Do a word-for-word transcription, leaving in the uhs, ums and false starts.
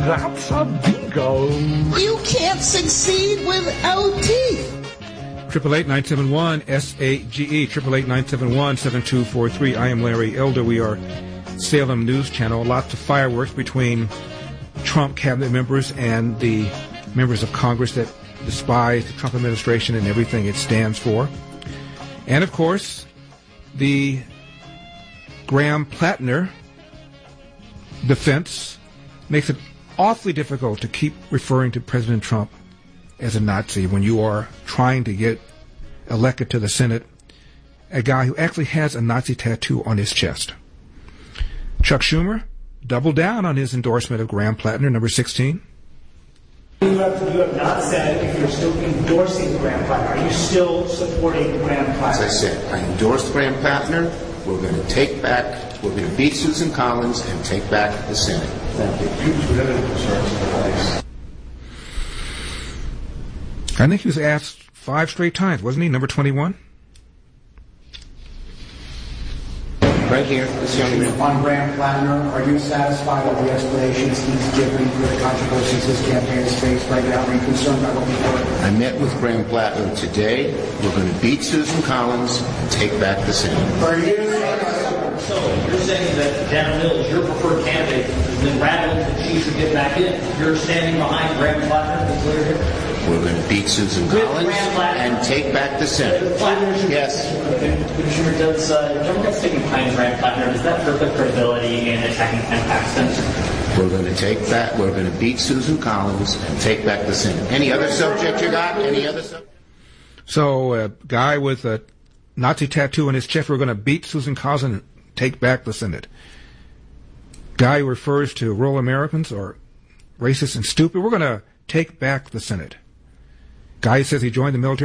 That's a bingo. You can't succeed without teeth. Triple eight nine seven one S A G E. Triple eight nine seven one seven two four three. I am Larry Elder. We are Salem News Channel. Lots of fireworks between Trump cabinet members and the members of Congress that despise the Trump administration and everything it stands for. And, of course, the Graham-Plattner defense makes it awfully difficult to keep referring to President Trump as a Nazi when you are trying to get elected to the Senate, a guy who actually has a Nazi tattoo on his chest. Chuck Schumer doubled down on his endorsement of Graham-Plattner, number sixteen. You have, you have not said if you're still endorsing Graham-Plattner. Are you still supporting Graham-Plattner? As I said, I endorsed Graham-Plattner. We're going to take back, we're going to beat Susan Collins and take back the Senate. Thank you. I think he was asked five straight times, wasn't he? Number twenty-one? Right here, this young man. On Graham-Plattner, are you satisfied with the explanations he's given for the controversies his campaign has faced right now? Are you concerned about what we've heard? I met with Graham-Plattner today. We're going to beat Susan Collins and take back the Senate. Are you? So you're saying that Dan Mills, your preferred candidate, has been rattling that she should get back in. You're standing behind Graham-Plattner? Is clear here? We're going to beat Susan Collins and take back the Senate. Yes. Commissioner, does uh, Democrats taking behind Graham-Plattner, does that hurt the credibility in attacking Ken Paxton? We're going to take back, we're going to beat Susan Collins and take back the Senate. Any other subject you got? Any other subject? So a guy with a Nazi tattoo on his chest, we're going to beat Susan Collins and take back the Senate. Guy who refers to rural Americans or racist and stupid, we're going to take back the Senate. Guy who says he joined the military